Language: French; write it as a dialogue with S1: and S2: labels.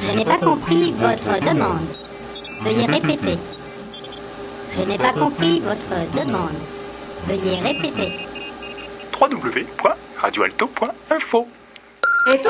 S1: Je n'ai pas compris votre demande. Veuillez répéter. Je n'ai pas compris votre demande. Veuillez répéter.
S2: www.radioalto.info.
S3: Et tout